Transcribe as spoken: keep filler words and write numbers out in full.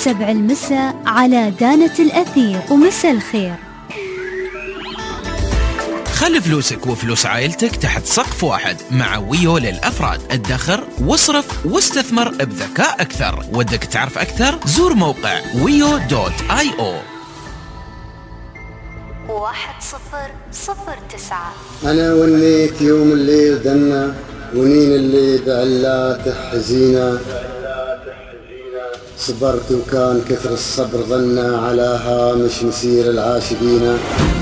سبع المساء على دانة الأثير. ومساء الخير. خلي فلوسك وفلوس عائلتك تحت سقف واحد مع ويو للأفراد. ادخر واصرف واستثمر بذكاء أكثر. ودك تعرف أكثر؟ زور موقع ويو دوت آي أو. واحد صفر صفر تسعة. أنا ونيت يوم الليل دنا ونين اللي بعلاته حزينة. صبرت وكان كثر الصبر ظنا على هامش مسير العاشقين.